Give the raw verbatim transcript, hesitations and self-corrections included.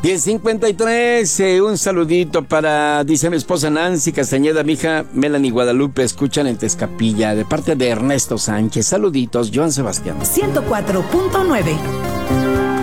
diez cincuenta y tres, eh, un saludito para, dice mi esposa Nancy Castañeda, mi hija Melanie Guadalupe, escuchan en Tezcapilla, de parte de Ernesto Sánchez. Saluditos, Joan Sebastián. ciento cuatro punto nueve.